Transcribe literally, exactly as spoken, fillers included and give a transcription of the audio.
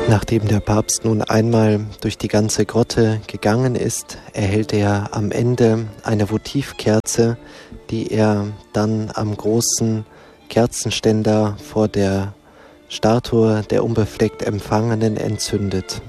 Nachdem der Papst nun einmal durch die ganze Grotte gegangen ist, erhält er am Ende eine Votivkerze, die er dann am großen Kerzenständer vor der Statue der unbefleckt Empfangenen entzündet.